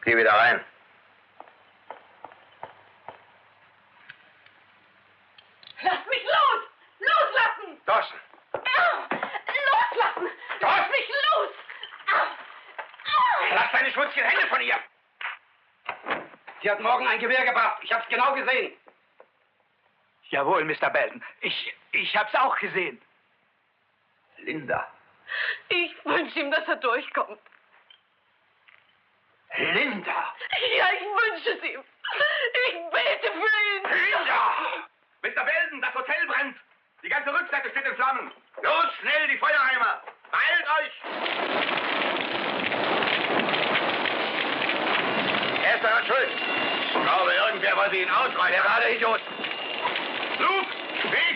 Geh wieder rein. Lass mich los! Loslassen! Dawson! Loslassen! Lass mich los! Lass deine schmutzigen Hände von ihr! Sie hat morgen ein Gewehr gebracht. Ich hab's genau gesehen. Jawohl, Mr. Belden. Ich hab's auch gesehen. Linda. Ich wünsche ihm, dass er durchkommt. Linda! Ja, ich wünsche es ihm. Ich bete für ihn. Linda! Mr. Belden, das Hotel brennt. Die ganze Rückseite steht in Flammen. Los, schnell, die Feuereimer. Beeilt euch! Er ist daran schuld. Ich glaube, irgendwer wollte ihn ausreißen. Wer war der Idiot? Luke, Weg!